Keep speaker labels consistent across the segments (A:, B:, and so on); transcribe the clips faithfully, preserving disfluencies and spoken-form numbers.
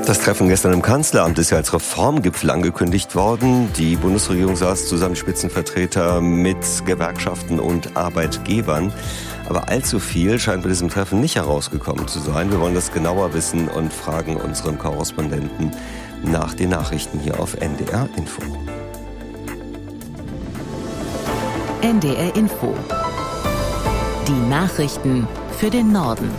A: Das Treffen gestern im Kanzleramt ist ja als Reformgipfel angekündigt worden. Die Bundesregierung saß zusammen, Spitzenvertreter mit Gewerkschaften und Arbeitgebern. Aber allzu viel scheint bei diesem Treffen nicht herausgekommen zu sein. Wir wollen das genauer wissen und fragen unseren Korrespondenten nach den Nachrichten hier auf N D R Info.
B: N D R Info. Die Nachrichten für den Norden.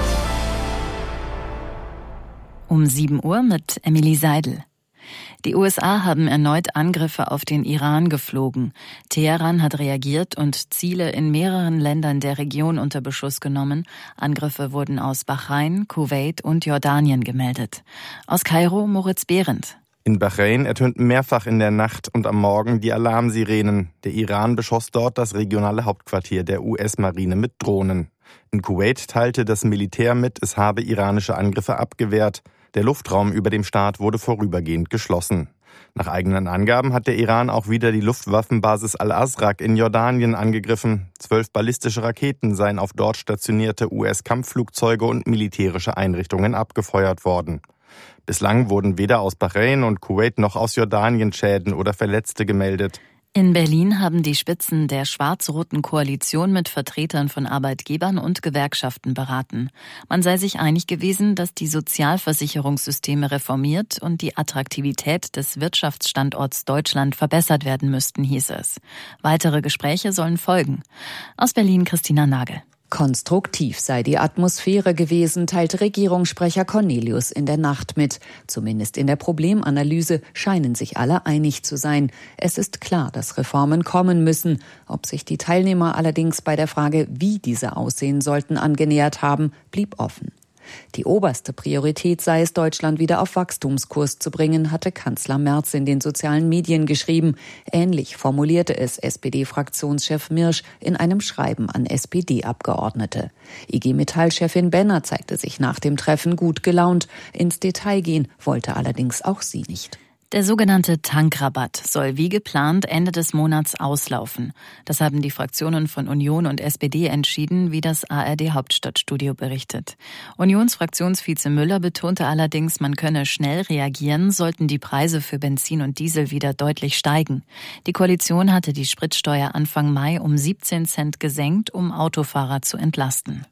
B: Um sieben Uhr mit Emily Seidel. Die U S A haben erneut Angriffe auf den Iran geflogen. Teheran hat reagiert und Ziele in mehreren Ländern der Region unter Beschuss genommen. Angriffe wurden aus Bahrain, Kuwait und Jordanien gemeldet. Aus Kairo Moritz Behrendt.
C: In Bahrain ertönten mehrfach in der Nacht und am Morgen die Alarmsirenen. Der Iran beschoss dort das regionale Hauptquartier der U S-Marine mit Drohnen. In Kuwait teilte das Militär mit, es habe iranische Angriffe abgewehrt. Der Luftraum über dem Staat wurde vorübergehend geschlossen. Nach eigenen Angaben hat der Iran auch wieder die Luftwaffenbasis Al-Azraq in Jordanien angegriffen. Zwölf ballistische Raketen seien auf dort stationierte U S-Kampfflugzeuge und militärische Einrichtungen abgefeuert worden. Bislang wurden weder aus Bahrain und Kuwait noch aus Jordanien Schäden oder Verletzte gemeldet.
B: In Berlin haben die Spitzen der schwarz-roten Koalition mit Vertretern von Arbeitgebern und Gewerkschaften beraten. Man sei sich einig gewesen, dass die Sozialversicherungssysteme reformiert und die Attraktivität des Wirtschaftsstandorts Deutschland verbessert werden müssten, hieß es. Weitere Gespräche sollen folgen. Aus Berlin Christina Nagel.
D: Konstruktiv sei die Atmosphäre gewesen, teilt Regierungssprecher Cornelius in der Nacht mit. Zumindest in der Problemanalyse scheinen sich alle einig zu sein. Es ist klar, dass Reformen kommen müssen. Ob sich die Teilnehmer allerdings bei der Frage, wie diese aussehen sollten, angenähert haben, blieb offen. Die oberste Priorität sei es, Deutschland wieder auf Wachstumskurs zu bringen, hatte Kanzler Merz in den sozialen Medien geschrieben. Ähnlich formulierte es S P D-Fraktionschef Mirsch in einem Schreiben an S P D-Abgeordnete. I G Metall-Chefin Benner zeigte sich nach dem Treffen gut gelaunt. Ins Detail gehen wollte allerdings auch sie nicht.
B: Der sogenannte Tankrabatt soll wie geplant Ende des Monats auslaufen. Das haben die Fraktionen von Union und S P D entschieden, wie das A R D-Hauptstadtstudio berichtet. Unionsfraktionsvize Müller betonte allerdings, man könne schnell reagieren, sollten die Preise für Benzin und Diesel wieder deutlich steigen. Die Koalition hatte die Spritsteuer Anfang Mai um siebzehn Cent gesenkt, um Autofahrer zu entlasten.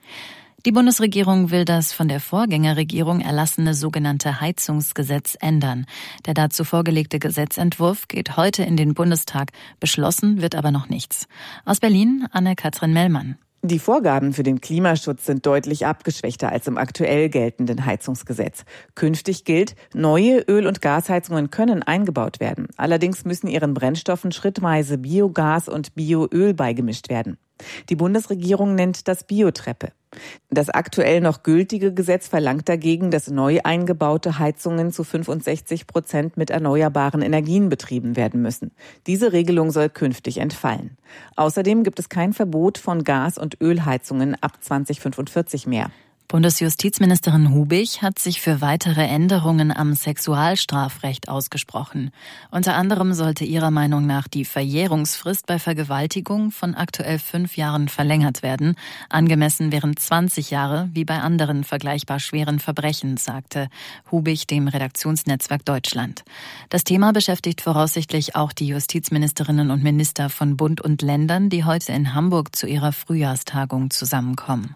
B: Die Bundesregierung will das von der Vorgängerregierung erlassene sogenannte Heizungsgesetz ändern. Der dazu vorgelegte Gesetzentwurf geht heute in den Bundestag. Beschlossen wird aber noch nichts. Aus Berlin Anne-Kathrin Mellmann.
E: Die Vorgaben für den Klimaschutz sind deutlich abgeschwächter als im aktuell geltenden Heizungsgesetz. Künftig gilt, neue Öl- und Gasheizungen können eingebaut werden. Allerdings müssen ihren Brennstoffen schrittweise Biogas und Bioöl beigemischt werden. Die Bundesregierung nennt das Biotreppe. Das aktuell noch gültige Gesetz verlangt dagegen, dass neu eingebaute Heizungen zu fünfundsechzig Prozent mit erneuerbaren Energien betrieben werden müssen. Diese Regelung soll künftig entfallen. Außerdem gibt es kein Verbot von Gas- und Ölheizungen ab zweitausendfünfundvierzig mehr.
B: Bundesjustizministerin Hubig hat sich für weitere Änderungen am Sexualstrafrecht ausgesprochen. Unter anderem sollte ihrer Meinung nach die Verjährungsfrist bei Vergewaltigung von aktuell fünf Jahren verlängert werden. Angemessen wären zwanzig Jahre, wie bei anderen vergleichbar schweren Verbrechen, sagte Hubig dem Redaktionsnetzwerk Deutschland. Das Thema beschäftigt voraussichtlich auch die Justizministerinnen und Minister von Bund und Ländern, die heute in Hamburg zu ihrer Frühjahrstagung zusammenkommen.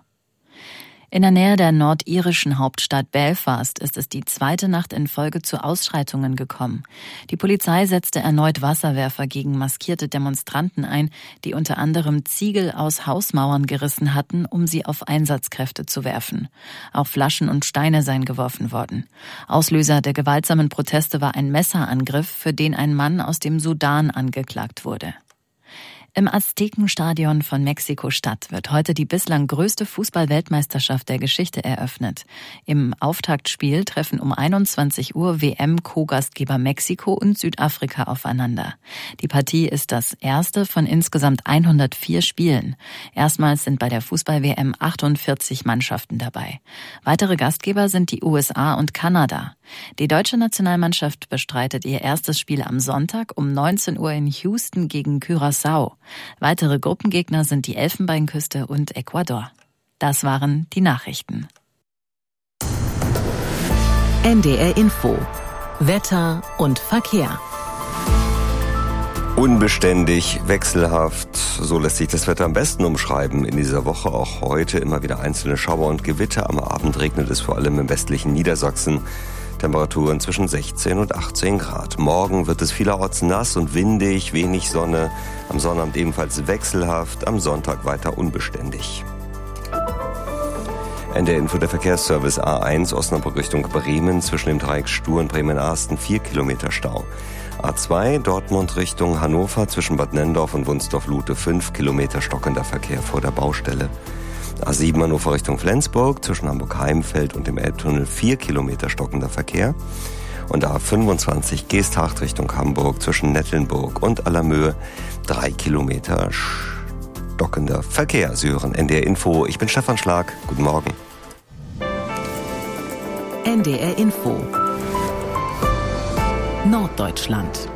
B: In der Nähe der nordirischen Hauptstadt Belfast ist es die zweite Nacht in Folge zu Ausschreitungen gekommen. Die Polizei setzte erneut Wasserwerfer gegen maskierte Demonstranten ein, die unter anderem Ziegel aus Hausmauern gerissen hatten, um sie auf Einsatzkräfte zu werfen. Auch Flaschen und Steine seien geworfen worden. Auslöser der gewaltsamen Proteste war ein Messerangriff, für den ein Mann aus dem Sudan angeklagt wurde. Im Aztekenstadion von Mexiko-Stadt wird heute die bislang größte Fußball-Weltmeisterschaft der Geschichte eröffnet. Im Auftaktspiel treffen um einundzwanzig Uhr W M-Co-Gastgeber Mexiko und Südafrika aufeinander. Die Partie ist das erste von insgesamt hundertvier Spielen. Erstmals sind bei der Fußball-W M achtundvierzig Mannschaften dabei. Weitere Gastgeber sind die U S A und Kanada. Die deutsche Nationalmannschaft bestreitet ihr erstes Spiel am Sonntag um neunzehn Uhr in Houston gegen Curaçao. Weitere Gruppengegner sind die Elfenbeinküste und Ecuador. Das waren die Nachrichten.
F: N D R Info. Wetter und Verkehr.
A: Unbeständig, wechselhaft, so lässt sich das Wetter am besten umschreiben. In dieser Woche auch heute immer wieder einzelne Schauer und Gewitter. Am Abend regnet es vor allem im westlichen Niedersachsen. Temperaturen zwischen sechzehn und achtzehn Grad. Morgen wird es vielerorts nass und windig, wenig Sonne. Am Sonnabend ebenfalls wechselhaft, am Sonntag weiter unbeständig. N D R Info, der Verkehrsservice A eins, Osnabrück Richtung Bremen, zwischen dem Dreieck Stur und Bremen-Arsten, vier Kilometer Stau. A zwei, Dortmund Richtung Hannover, zwischen Bad Nenndorf und Wunsdorf-Lute, fünf Kilometer stockender Verkehr vor der Baustelle. A sieben, Hannover Richtung Flensburg, zwischen Hamburg-Heimfeld und dem Elbtunnel, vier Kilometer stockender Verkehr. Und A fünfundzwanzig, Geesthacht Richtung Hamburg, zwischen Nettelnburg und Allermöhe, drei Kilometer stockender Verkehr. Sie hören N D R Info, ich bin Stefan Schlag, guten Morgen.
F: N D R Info. Norddeutschland.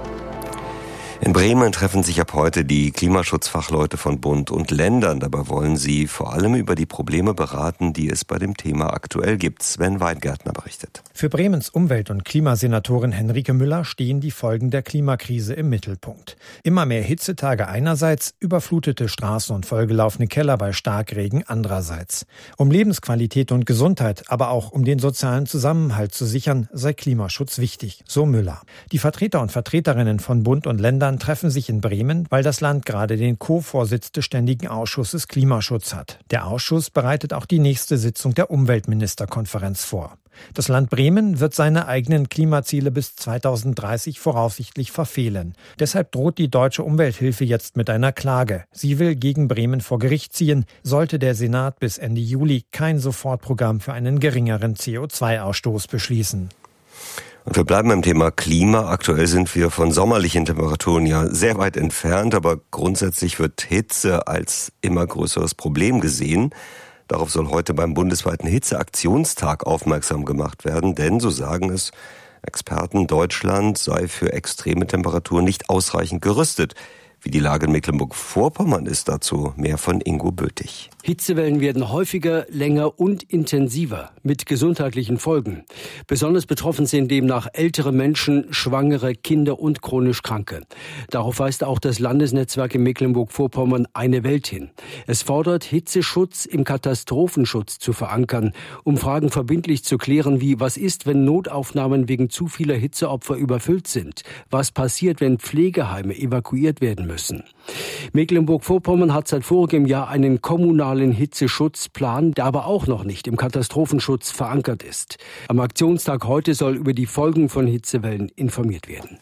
A: In Bremen treffen sich ab heute die Klimaschutzfachleute von Bund und Ländern. Dabei wollen sie vor allem über die Probleme beraten, die es bei dem Thema aktuell gibt. Sven Weingärtner berichtet.
G: Für Bremens Umwelt- und Klimasenatorin Henrike Müller stehen die Folgen der Klimakrise im Mittelpunkt. Immer mehr Hitzetage einerseits, überflutete Straßen und vollgelaufene Keller bei Starkregen andererseits. Um Lebensqualität und Gesundheit, aber auch um den sozialen Zusammenhalt zu sichern, sei Klimaschutz wichtig, so Müller. Die Vertreter und Vertreterinnen von Bund und Ländern treffen sich in Bremen, weil das Land gerade den Co-Vorsitz des Ständigen Ausschusses Klimaschutz hat. Der Ausschuss bereitet auch die nächste Sitzung der Umweltministerkonferenz vor. Das Land Bremen wird seine eigenen Klimaziele bis zweitausenddreißig voraussichtlich verfehlen. Deshalb droht die Deutsche Umwelthilfe jetzt mit einer Klage. Sie will gegen Bremen vor Gericht ziehen, sollte der Senat bis Ende Juli kein Sofortprogramm für einen geringeren C O zwei Ausstoß beschließen.
A: Und wir bleiben beim Thema Klima. Aktuell sind wir von sommerlichen Temperaturen ja sehr weit entfernt, aber grundsätzlich wird Hitze als immer größeres Problem gesehen. Darauf soll heute beim bundesweiten Hitzeaktionstag aufmerksam gemacht werden, denn, so sagen es Experten, Deutschland sei für extreme Temperaturen nicht ausreichend gerüstet. Wie die Lage in Mecklenburg-Vorpommern ist, dazu mehr von Ingo Bötig.
H: Hitzewellen werden häufiger, länger und intensiver mit gesundheitlichen Folgen. Besonders betroffen sind demnach ältere Menschen, Schwangere, Kinder und chronisch Kranke. Darauf weist auch das Landesnetzwerk in Mecklenburg-Vorpommern Eine Welt hin. Es fordert, Hitzeschutz im Katastrophenschutz zu verankern, um Fragen verbindlich zu klären wie: Was ist, wenn Notaufnahmen wegen zu vieler Hitzeopfer überfüllt sind? Was passiert, wenn Pflegeheime evakuiert werden müssen? Mecklenburg-Vorpommern hat seit vorigem Jahr einen kommunalen Hitzeschutzplan, der aber auch noch nicht im Katastrophenschutz verankert ist. Am Aktionstag heute soll über die Folgen von Hitzewellen informiert werden.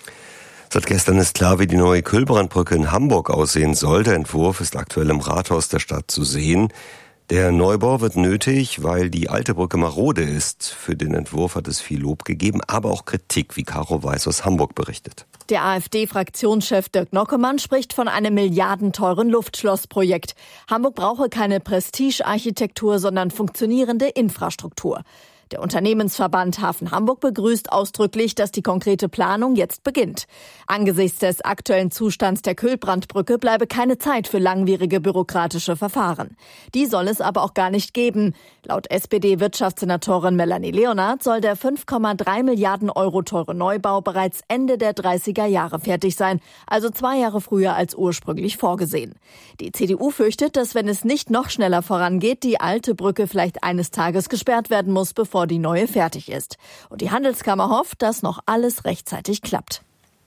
A: Seit gestern ist klar, wie die neue Kühlbrandbrücke in Hamburg aussehen soll. Der Entwurf ist aktuell im Rathaus der Stadt zu sehen. Der Neubau wird nötig, weil die alte Brücke marode ist. Für den Entwurf hat es viel Lob gegeben, aber auch Kritik, wie Caro Weiß aus Hamburg berichtet.
I: Der AfD-Fraktionschef Dirk Nockemann spricht von einem milliardenteuren Luftschlossprojekt. Hamburg brauche keine Prestigearchitektur, sondern funktionierende Infrastruktur. Der Unternehmensverband Hafen Hamburg begrüßt ausdrücklich, dass die konkrete Planung jetzt beginnt. Angesichts des aktuellen Zustands der Kühlbrandbrücke bleibe keine Zeit für langwierige bürokratische Verfahren. Die soll es aber auch gar nicht geben. Laut S P D-Wirtschaftssenatorin Melanie Leonard soll der fünf Komma drei Milliarden Euro teure Neubau bereits Ende der dreißiger Jahre fertig sein, also zwei Jahre früher als ursprünglich vorgesehen. Die C D U fürchtet, dass, wenn es nicht noch schneller vorangeht, die alte Brücke vielleicht eines Tages gesperrt werden muss, bevor die neue fertig ist. Und die Handelskammer hofft, dass noch alles rechtzeitig klappt.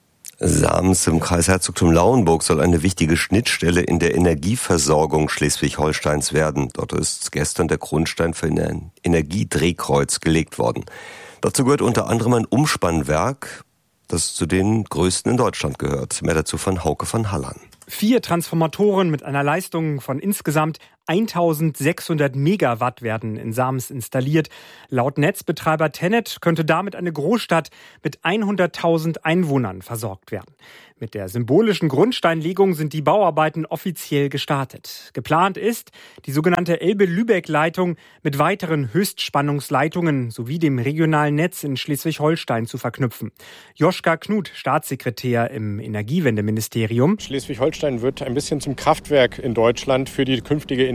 A: Sams im Kreis Herzogtum Lauenburg soll eine wichtige Schnittstelle in der Energieversorgung Schleswig-Holsteins werden. Dort ist gestern der Grundstein für ein Energiedrehkreuz gelegt worden. Dazu gehört unter anderem ein Umspannwerk, das zu den größten in Deutschland gehört. Mehr dazu von Hauke van Hallan.
J: Vier Transformatoren mit einer Leistung von insgesamt eintausendsechshundert Megawatt werden in Sams installiert. Laut Netzbetreiber Tennet könnte damit eine Großstadt mit hunderttausend Einwohnern versorgt werden. Mit der symbolischen Grundsteinlegung sind die Bauarbeiten offiziell gestartet. Geplant ist, die sogenannte Elbe-Lübeck-Leitung mit weiteren Höchstspannungsleitungen sowie dem regionalen Netz in Schleswig-Holstein zu verknüpfen. Joschka Knut, Staatssekretär im Energiewendeministerium.
K: Schleswig-Holstein wird ein bisschen zum Kraftwerk in Deutschland für die künftige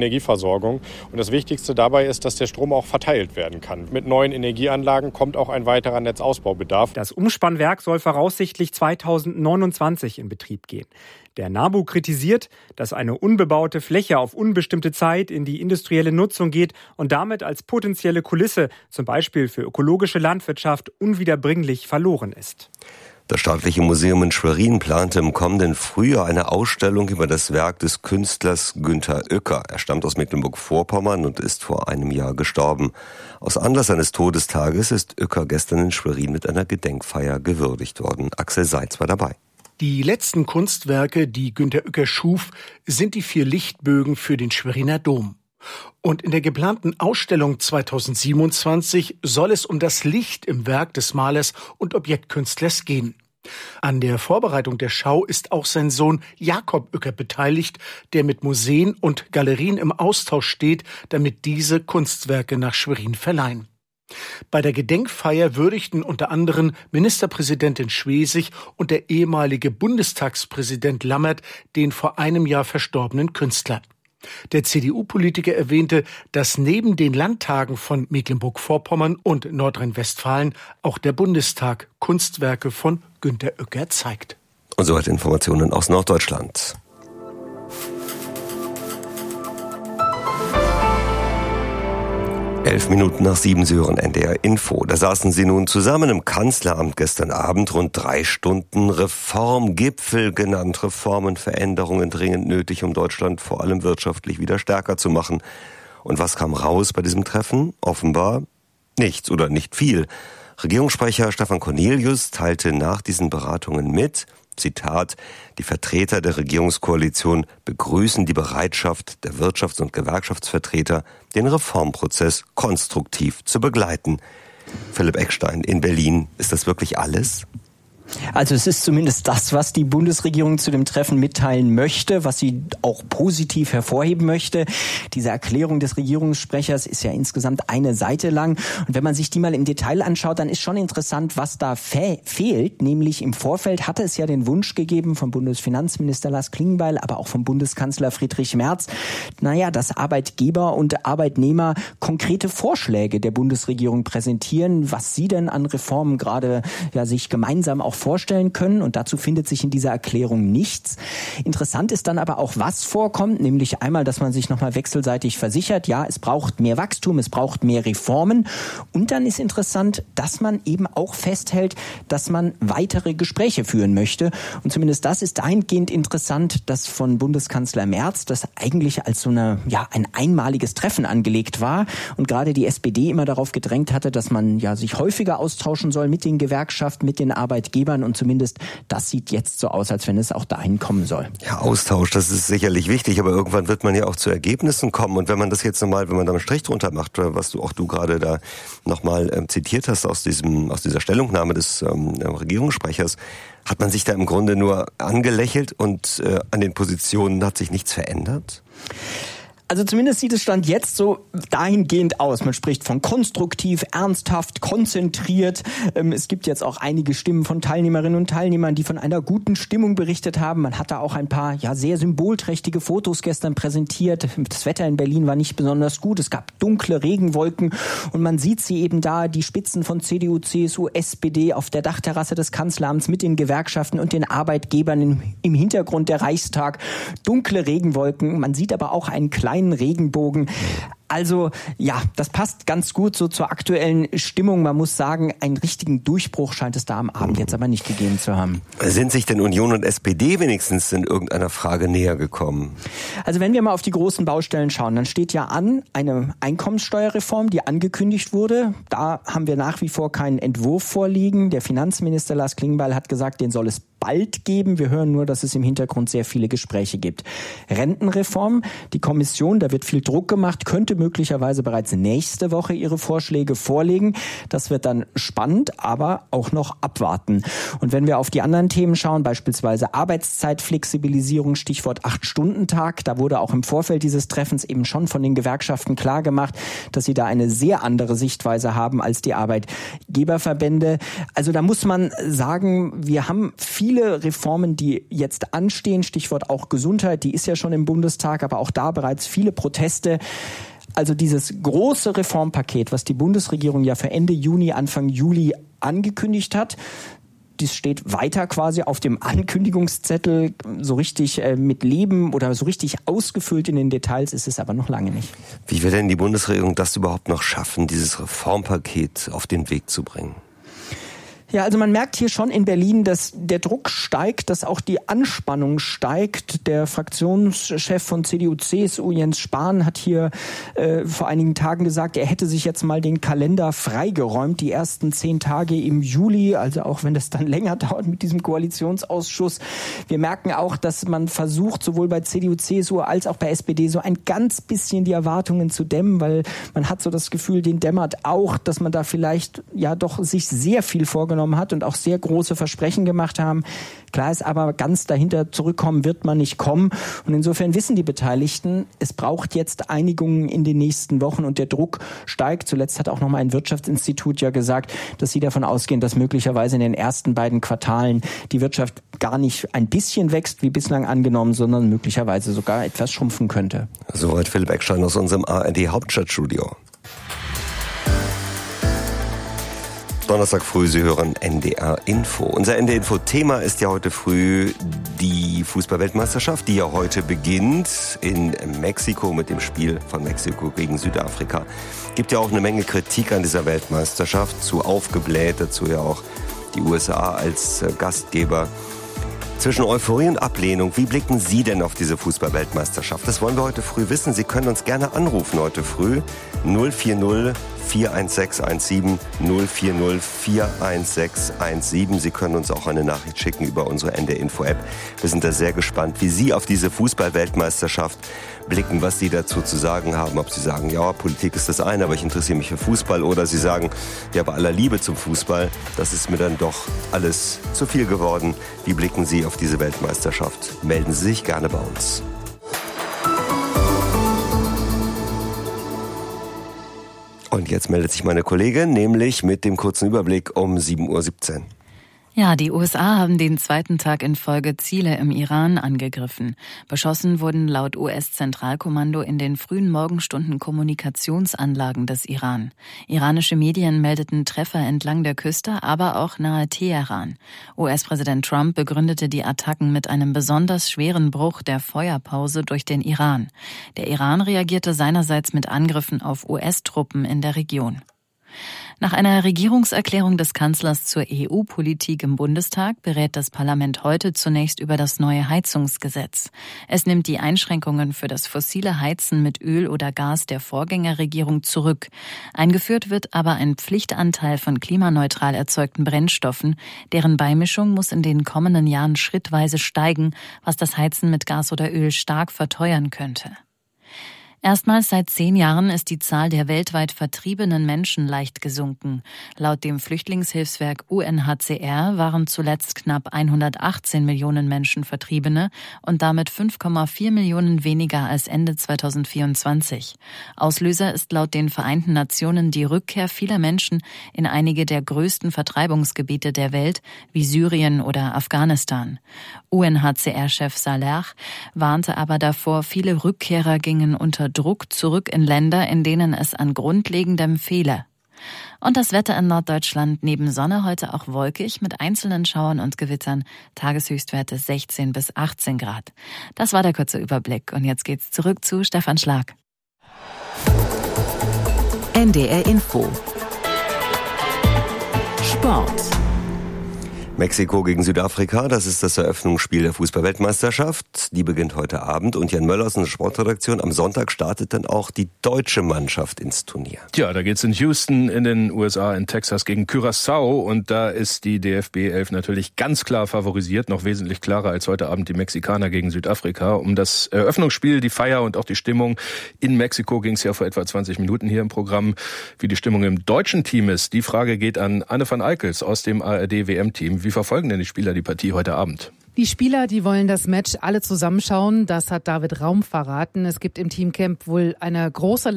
K: Energieversorgung. Und das Wichtigste dabei ist, dass der Strom auch verteilt werden kann. Mit neuen Energieanlagen kommt auch ein weiterer Netzausbaubedarf.
J: Das Umspannwerk soll voraussichtlich zweitausendneunundzwanzig in Betrieb gehen. Der NABU kritisiert, dass eine unbebaute Fläche auf unbestimmte Zeit in die industrielle Nutzung geht und damit als potenzielle Kulisse, zum Beispiel für ökologische Landwirtschaft, unwiederbringlich verloren ist.
A: Das Staatliche Museum in Schwerin plante im kommenden Frühjahr eine Ausstellung über das Werk des Künstlers Günter Uecker. Er stammt aus Mecklenburg-Vorpommern und ist vor einem Jahr gestorben. Aus Anlass seines Todestages ist Uecker gestern in Schwerin mit einer Gedenkfeier gewürdigt worden. Axel Seitz war dabei.
L: Die letzten Kunstwerke, die Günter Uecker schuf, sind die vier Lichtbögen für den Schweriner Dom. Und in der geplanten Ausstellung zweitausendsiebenundzwanzig soll es um das Licht im Werk des Malers und Objektkünstlers gehen. An der Vorbereitung der Schau ist auch sein Sohn Jakob Uecker beteiligt, der mit Museen und Galerien im Austausch steht, damit diese Kunstwerke nach Schwerin verleihen. Bei der Gedenkfeier würdigten unter anderem Ministerpräsidentin Schwesig und der ehemalige Bundestagspräsident Lammert den vor einem Jahr verstorbenen Künstler. Der C D U-Politiker erwähnte, dass neben den Landtagen von Mecklenburg-Vorpommern und Nordrhein-Westfalen auch der Bundestag Kunstwerke von Günter Uecker zeigt.
A: Und soweit Informationen aus Norddeutschland. Elf Minuten nach sieben, Sie hören N D R Info. Da saßen sie nun zusammen im Kanzleramt gestern Abend, rund drei Stunden. Reformgipfel genannt, Reformen, Veränderungen dringend nötig, um Deutschland vor allem wirtschaftlich wieder stärker zu machen. Und was kam raus bei diesem Treffen? Offenbar nichts oder nicht viel. Regierungssprecher Stefan Cornelius teilte nach diesen Beratungen mit, Zitat, die Vertreter der Regierungskoalition begrüßen die Bereitschaft der Wirtschafts- und Gewerkschaftsvertreter, den Reformprozess konstruktiv zu begleiten. Philipp Eckstein in Berlin, ist das wirklich alles?
M: Also es ist zumindest das, was die Bundesregierung zu dem Treffen mitteilen möchte, was sie auch positiv hervorheben möchte. Diese Erklärung des Regierungssprechers ist ja insgesamt eine Seite lang. Und wenn man sich die mal im Detail anschaut, dann ist schon interessant, was da fe- fehlt. Nämlich im Vorfeld hatte es ja den Wunsch gegeben vom Bundesfinanzminister Lars Klingbeil, aber auch vom Bundeskanzler Friedrich Merz, naja, dass Arbeitgeber und Arbeitnehmer konkrete Vorschläge der Bundesregierung präsentieren, was sie denn an Reformen gerade ja sich gemeinsam auch vorstellen können, und dazu findet sich in dieser Erklärung nichts. Interessant ist dann aber auch, was vorkommt, nämlich einmal, dass man sich nochmal wechselseitig versichert, ja, es braucht mehr Wachstum, es braucht mehr Reformen, und dann ist interessant, dass man eben auch festhält, dass man weitere Gespräche führen möchte, und zumindest das ist dahingehend interessant, dass von Bundeskanzler Merz das eigentlich als so eine, ja, ein einmaliges Treffen angelegt war und gerade die S P D immer darauf gedrängt hatte, dass man ja sich häufiger austauschen soll mit den Gewerkschaften, mit den Arbeitgebern, und zumindest das sieht jetzt so aus, als wenn es auch dahin kommen soll.
A: Ja, Austausch, das ist sicherlich wichtig, aber irgendwann wird man ja auch zu Ergebnissen kommen, und wenn man das jetzt nochmal, wenn man da einen Strich drunter macht, was du auch du gerade da nochmal ähm, zitiert hast aus diesem, aus dieser Stellungnahme des ähm, Regierungssprechers, hat man sich da im Grunde nur angelächelt und äh, an den Positionen hat sich nichts verändert?
M: Also zumindest sieht es Stand jetzt so dahingehend aus. Man spricht von konstruktiv, ernsthaft, konzentriert. Es gibt jetzt auch einige Stimmen von Teilnehmerinnen und Teilnehmern, die von einer guten Stimmung berichtet haben. Man hat da auch ein paar ja sehr symbolträchtige Fotos gestern präsentiert. Das Wetter in Berlin war nicht besonders gut. Es gab dunkle Regenwolken und man sieht sie eben da, die Spitzen von C D U, C S U, S P D auf der Dachterrasse des Kanzleramts mit den Gewerkschaften und den Arbeitgebern im, im Hintergrund der Reichstag. Dunkle Regenwolken. Man sieht aber auch einen kleinen Regenbogen. Also ja, das passt ganz gut so zur aktuellen Stimmung. Man muss sagen, einen richtigen Durchbruch scheint es da am Abend jetzt aber nicht gegeben zu haben.
A: Sind sich denn Union und S P D wenigstens in irgendeiner Frage näher gekommen?
M: Also wenn wir mal auf die großen Baustellen schauen, dann steht ja an eine Einkommenssteuerreform, die angekündigt wurde. Da haben wir nach wie vor keinen Entwurf vorliegen. Der Finanzminister Lars Klingbeil hat gesagt, den soll es bald geben. Wir hören nur, dass es im Hintergrund sehr viele Gespräche gibt. Rentenreform, die Kommission, da wird viel Druck gemacht, könnte möglicherweise bereits nächste Woche ihre Vorschläge vorlegen. Das wird dann spannend, aber auch noch abwarten. Und wenn wir auf die anderen Themen schauen, beispielsweise Arbeitszeitflexibilisierung, Stichwort acht-Stunden-Tag, da wurde auch im Vorfeld dieses Treffens eben schon von den Gewerkschaften klargemacht, dass sie da eine sehr andere Sichtweise haben als die Arbeitgeberverbände. Also da muss man sagen, wir haben viele Reformen, die jetzt anstehen, Stichwort auch Gesundheit, die ist ja schon im Bundestag, aber auch da bereits viele Proteste. Also dieses große Reformpaket, was die Bundesregierung ja für Ende Juni, Anfang Juli angekündigt hat, das steht weiter quasi auf dem Ankündigungszettel. So richtig äh, mit Leben oder so richtig ausgefüllt in den Details ist es aber noch lange nicht.
A: Wie will denn die Bundesregierung das überhaupt noch schaffen, dieses Reformpaket auf den Weg zu bringen?
M: Ja, also man merkt hier schon in Berlin, dass der Druck steigt, dass auch die Anspannung steigt. Der Fraktionschef von C D U C S U, Jens Spahn, hat hier äh, vor einigen Tagen gesagt, er hätte sich jetzt mal den Kalender freigeräumt, die ersten zehn Tage im Juli, also auch wenn das dann länger dauert mit diesem Koalitionsausschuss. Wir merken auch, dass man versucht, sowohl bei C D U C S U als auch bei S P D so ein ganz bisschen die Erwartungen zu dämmen, weil man hat so das Gefühl, den dämmert auch, dass man da vielleicht ja doch sich sehr viel vorgenommen hat und auch sehr große Versprechen gemacht haben. Klar ist aber, ganz dahinter zurückkommen wird man nicht kommen. Und insofern wissen die Beteiligten, es braucht jetzt Einigungen in den nächsten Wochen und der Druck steigt. Zuletzt hat auch noch mal ein Wirtschaftsinstitut ja gesagt, dass sie davon ausgehen, dass möglicherweise in den ersten beiden Quartalen die Wirtschaft gar nicht ein bisschen wächst, wie bislang angenommen, sondern möglicherweise sogar etwas schrumpfen könnte.
A: Soweit Philipp Eckstein aus unserem A R D Hauptstadtstudio. Donnerstag früh, Sie hören N D R Info. Unser N D R Info-Thema ist ja heute früh die Fußball-Weltmeisterschaft, die ja heute beginnt in Mexiko mit dem Spiel von Mexiko gegen Südafrika. Gibt ja auch eine Menge Kritik an dieser Weltmeisterschaft, zu aufgebläht, dazu ja auch die U S A als Gastgeber. Zwischen Euphorie und Ablehnung, wie blicken Sie denn auf diese Fußball-Weltmeisterschaft? Das wollen wir heute früh wissen. Sie können uns gerne anrufen heute früh. null vier null vier eins sechs eins sieben null vier null vier eins sechs eins sieben. Sie können uns auch eine Nachricht schicken über unsere N D R Info-App. Wir sind da sehr gespannt, wie Sie auf diese Fußball-Weltmeisterschaft blicken, was Sie dazu zu sagen haben. Ob Sie sagen, ja, Politik ist das eine, aber ich interessiere mich für Fußball. Oder Sie sagen, ja, bei aller Liebe zum Fußball, das ist mir dann doch alles zu viel geworden. Wie blicken Sie auf diese Weltmeisterschaft? Melden Sie sich gerne bei uns. Und jetzt meldet sich meine Kollegin, nämlich mit dem kurzen Überblick um sieben Uhr siebzehn.
B: Ja, die U S A haben den zweiten Tag in Folge Ziele im Iran angegriffen. Beschossen wurden laut U S-Zentralkommando in den frühen Morgenstunden Kommunikationsanlagen des Iran. Iranische Medien meldeten Treffer entlang der Küste, aber auch nahe Teheran. U S-Präsident Trump begründete die Attacken mit einem besonders schweren Bruch der Feuerpause durch den Iran. Der Iran reagierte seinerseits mit Angriffen auf U S-Truppen in der Region. Nach einer Regierungserklärung des Kanzlers zur E U-Politik im Bundestag berät das Parlament heute zunächst über das neue Heizungsgesetz. Es nimmt die Einschränkungen für das fossile Heizen mit Öl oder Gas der Vorgängerregierung zurück. Eingeführt wird aber ein Pflichtanteil von klimaneutral erzeugten Brennstoffen. Deren Beimischung muss in den kommenden Jahren schrittweise steigen, was das Heizen mit Gas oder Öl stark verteuern könnte. Erstmals seit zehn Jahren ist die Zahl der weltweit vertriebenen Menschen leicht gesunken. Laut dem Flüchtlingshilfswerk U N H C R waren zuletzt knapp hundertachtzehn Millionen Menschen Vertriebene und damit fünf Komma vier Millionen weniger als Ende zweitausendvierundzwanzig. Auslöser ist laut den Vereinten Nationen die Rückkehr vieler Menschen in einige der größten Vertreibungsgebiete der Welt, wie Syrien oder Afghanistan. U N H C R-Chef Saleh warnte aber davor, viele Rückkehrer gingen unter Druck zurück in Länder, in denen es an Grundlegendem fehle. Und das Wetter in Norddeutschland neben Sonne heute auch wolkig mit einzelnen Schauern und Gewittern. Tageshöchstwerte sechzehn bis achtzehn Grad. Das war der kurze Überblick. Und jetzt geht's zurück zu Stefan Schlag.
F: N D R Info. Sport.
A: Mexiko gegen Südafrika, das ist das Eröffnungsspiel der Fußball-Weltmeisterschaft. Die beginnt heute Abend und Jan Möller aus der Sportredaktion. Am Sonntag startet dann auch die deutsche Mannschaft ins Turnier.
N: Ja, da geht's in Houston in den U S A, in Texas gegen Curaçao und da ist die D F B elf natürlich ganz klar favorisiert, noch wesentlich klarer als heute Abend die Mexikaner gegen Südafrika. Um das Eröffnungsspiel, die Feier und auch die Stimmung in Mexiko ging's ja vor etwa zwanzig Minuten hier im Programm. Wie die Stimmung im deutschen Team ist, die Frage geht an Anne van Eickels aus dem A R D-W M-Team. Wie verfolgen denn die Spieler die Partie heute Abend?
O: Die Spieler, die wollen das Match alle zusammenschauen. Das hat David Raum verraten. Es gibt im Teamcamp wohl eine große